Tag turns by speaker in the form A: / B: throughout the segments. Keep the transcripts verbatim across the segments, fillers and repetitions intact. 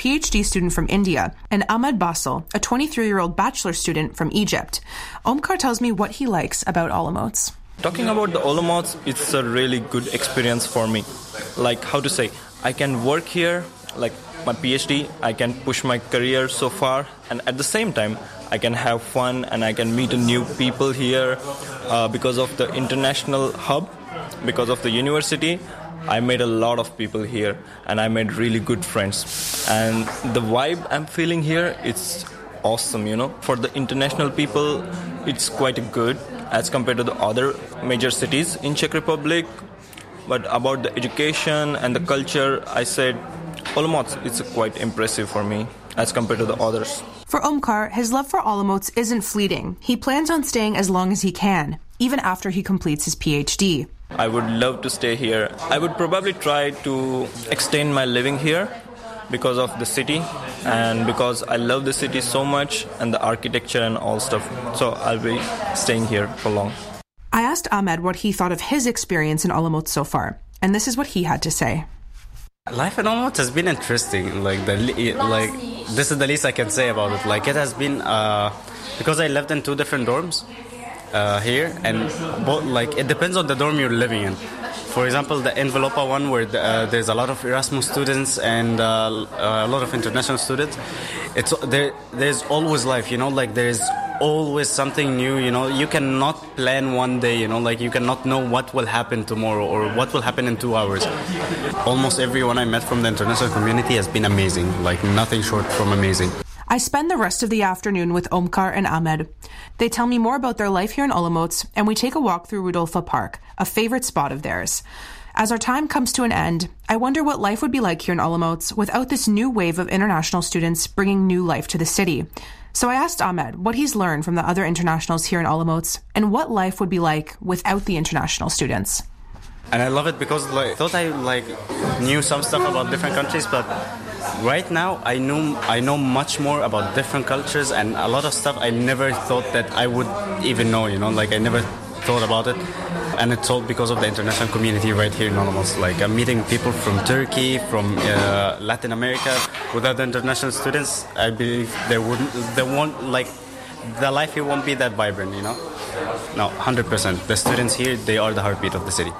A: PhD student from India, and Ahmed Basel, a twenty-three-year-old bachelor student from Egypt. Omkar tells me what he likes about Olomouc.
B: Talking about the Olomouc, it's a really good experience for me. Like, how to say, I can work here, like my PhD, I can push my career so far, and at the same time, I can have fun and I can meet new people here uh, because of the international hub, because of the university. I made a lot of people here and I made really good friends. And the vibe I'm feeling here, it's awesome, you know. For the international people, it's quite good as compared to the other major cities in Czech Republic. But about the education and the culture, I said Olomouc is quite impressive for me as compared to the others.
A: For Omkar, his love for Olomouc isn't fleeting. He plans on staying as long as he can, even after he completes his PhD.
B: I would love to stay here. I would probably try to extend my living here because of the city and because I love the city so much and the architecture and all stuff. So I'll be staying here for long.
A: I asked Ahmed what he thought of his experience in Olomouc so far, and this is what he had to say.
C: Life in Olomouc has been interesting. Like the like, this is the least I can say about it. Like it has been uh, because I lived in two different dorms uh, here, and both, like it depends on the dorm you're living in. For example, the Envelopa one, where the, uh, there's a lot of Erasmus students and uh, a lot of international students. It's there. There's always life, you know. Like there's always something new, you know. You cannot plan one day, you know. Like you cannot know what will happen tomorrow or what will happen in two hours. Almost everyone I met from the international community has been amazing. Like nothing short from amazing.
A: I spend the rest of the afternoon with Omkar and Ahmed. They tell me more about their life here in Olomouc, and we take a walk through Rudolfa Park, a favorite spot of theirs. As our time comes to an end, I wonder what life would be like here in Olomouc without this new wave of international students bringing new life to the city. So I asked Ahmed what he's learned from the other internationals here in Olomouc and what life would be like without the international students.
C: And I love it because like, I thought I like knew some stuff about different countries, but right now I know I know much more about different cultures and a lot of stuff I never thought that I would even know, you know, like I never thought about it. And it's all because of the international community right here in Olomouc. Like I'm meeting people from Turkey, from uh, Latin America. Without the international students, I believe there wouldn't, there won't, like, the life here won't be that vibrant, you know? No, one hundred percent. The students here, they are the heartbeat of the city.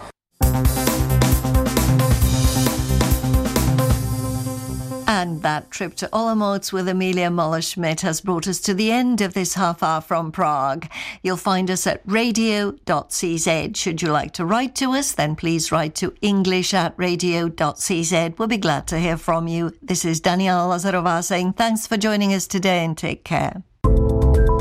D: And that trip to Olomouc with Amelia Muller-Schmidt has brought us to the end of this half hour from Prague. You'll find us at radio dot c z. Should you like to write to us, then please write to english at radio dot c z. We'll be glad to hear from you. This is Daniela Lazarova saying thanks for joining us today and take care.